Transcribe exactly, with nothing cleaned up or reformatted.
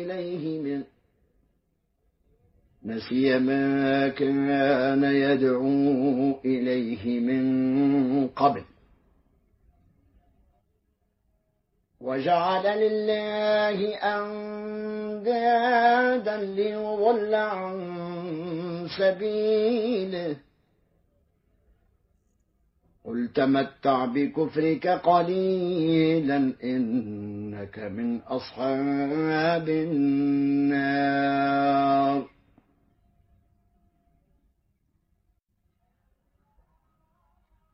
إليه من نسي ما كان يدعو إليه من قبل وجعل لله أندادا ليضل عن سبيله قل تمتع بكفرك قليلا إنك من أصحاب النار